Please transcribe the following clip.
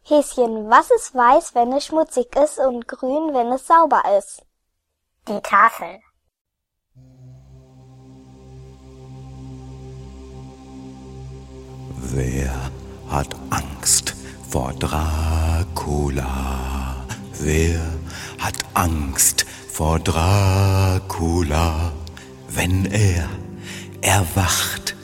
Häschen, was ist weiß, wenn es schmutzig ist und grün, wenn es sauber ist? Die Tafel. Wer hat Angst vor Dracula? Wer hat Angst vor Dracula? Wenn er erwacht,